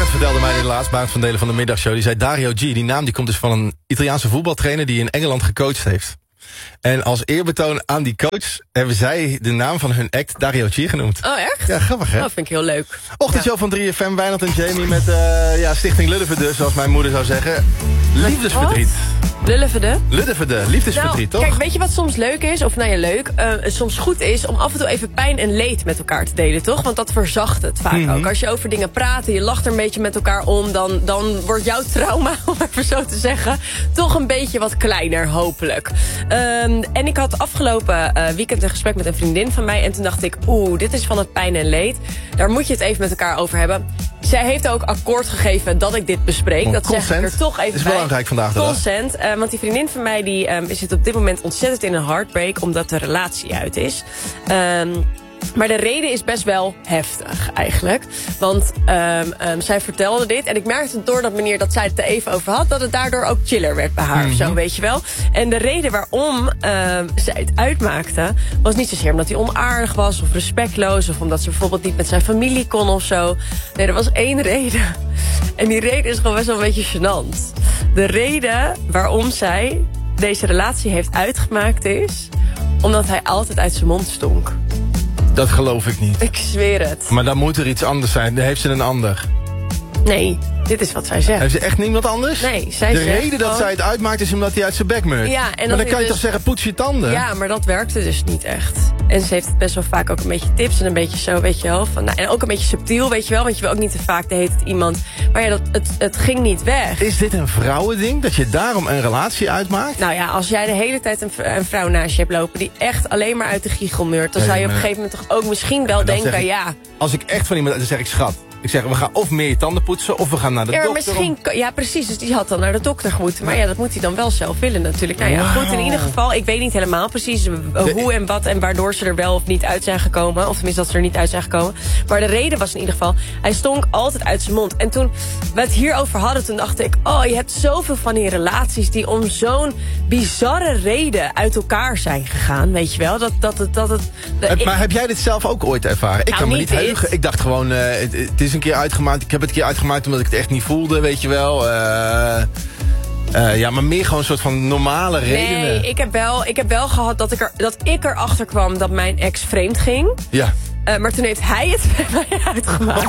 vertelde mij in de laatste baan van delen van de middagshow. Die zei Dario G, die naam die komt dus van een Italiaanse voetbaltrainer die in Engeland gecoacht heeft. En als eerbetoon aan die coach hebben zij de naam van hun act Dario G genoemd. Oh, echt? Ja, grappig, hè? Dat vind ik heel leuk. Ochtendshow van 3FM, Wijnand en Jamie met Stichting Luddeverde, zoals mijn moeder zou zeggen. Liefdesverdriet. Luddeverde, liefdesverdriet, toch? Kijk, weet je wat soms leuk is? Of nou ja, leuk. Soms goed is om af en toe even pijn en leed met elkaar te delen, toch? Want dat verzacht het vaak ook. Als je over dingen praat en je lacht er een beetje met elkaar om, dan wordt jouw trauma, om even zo te zeggen, toch een beetje wat kleiner, hopelijk. En ik had afgelopen weekend een gesprek met een vriendin van mij. En toen dacht ik, dit is van het pijn en leed. Daar moet je het even met elkaar over hebben. Zij heeft ook akkoord gegeven dat ik dit bespreek. Dat zeg ik er toch even bij. Is belangrijk vandaag de dag. Consent. Want die vriendin van mij die zit op dit moment ontzettend in een heartbreak, omdat de relatie uit is. Maar de reden is best wel heftig eigenlijk. Want zij vertelde dit. En ik merkte door dat manier dat zij het er even over had, dat het daardoor ook chiller werd bij haar of zo, weet je wel. En de reden waarom zij het uitmaakte, was niet zozeer omdat hij onaardig was of respectloos, of omdat ze bijvoorbeeld niet met zijn familie kon of zo. Nee, er was één reden. En die reden is gewoon best wel een beetje gênant. De reden waarom zij deze relatie heeft uitgemaakt is omdat hij altijd uit zijn mond stonk. Dat geloof ik niet. Ik zweer het. Maar dan moet er iets anders zijn. Heeft ze een ander? Nee, dit is wat zij zegt. Heeft ze echt niemand anders? Nee, zij de zegt reden dat zij het uitmaakt is omdat hij uit zijn bek meurt. Ja, en maar dan kan je dus toch zeggen, poets je tanden? Ja, maar dat werkte dus niet echt. En ze heeft het best wel vaak ook een beetje tips en een beetje zo, weet je wel. En ook een beetje subtiel, weet je wel. Want je wil ook niet te vaak de heet iemand. Maar ja, het ging niet weg. Is dit een vrouwending, dat je daarom een relatie uitmaakt? Nou ja, als jij de hele tijd een vrouw naast je hebt lopen die echt alleen maar uit de giegel meurt, dan zou je op een gegeven moment toch ook misschien wel denken, ja. Als ik echt van iemand, dan zeg ik schat. Ik zeg, we gaan of meer je tanden poetsen, of we gaan naar de dokter. Misschien, ja, precies. Dus die had dan naar de dokter moeten. Maar ja, dat moet hij dan wel zelf willen natuurlijk. Nou ja, goed, in ieder geval, ik weet niet helemaal precies hoe en wat en waardoor ze er wel of niet uit zijn gekomen. Of tenminste, dat ze er niet uit zijn gekomen. Maar de reden was in ieder geval, hij stonk altijd uit zijn mond. En toen we het hierover hadden, toen dacht ik, je hebt zoveel van die relaties die om zo'n bizarre reden uit elkaar zijn gegaan. Weet je wel? Maar heb jij dit zelf ook ooit ervaren? Ik kan me niet heugen. Ik dacht gewoon, het is een keer uitgemaakt. Ik heb het een keer uitgemaakt omdat ik het echt niet voelde, weet je wel. Ja, maar meer gewoon een soort van normale redenen. Nee, ik heb wel gehad dat ik erachter kwam dat mijn ex vreemd ging. Ja. Maar toen heeft hij het bij mij uitgemaakt.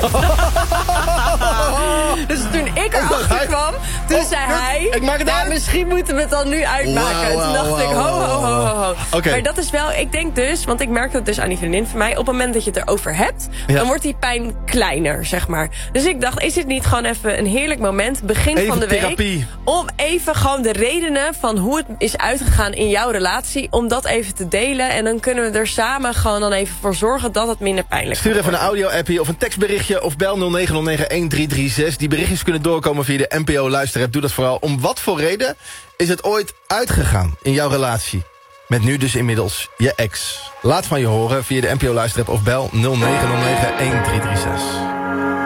Dus toen ik erachter kwam, toen zei hij, ik maak het uit. Misschien moeten we het dan nu uitmaken. En toen dacht ik, ho. Okay. Maar dat is wel, ik denk dus, want ik merk dat dus aan die vriendin van mij, op het moment dat je het erover hebt, dan wordt die pijn kleiner, zeg maar. Dus ik dacht, is dit niet gewoon even een heerlijk moment, begin even van de therapie. week, om even gewoon de redenen van hoe het is uitgegaan in jouw relatie, om dat even te delen. En dan kunnen we er samen gewoon dan even voor zorgen dat het minder pijnlijk Stuur wordt. even een audio-appie of een tekstberichtje of bel 0909-1336. Die berichtjes kunnen doorkomen via de NPO Luisterapp. Doe dat vooral. Om wat voor reden is het ooit uitgegaan in jouw relatie? Met nu dus inmiddels je ex. Laat van je horen via de NPO Luisterapp of bel 0909-1336.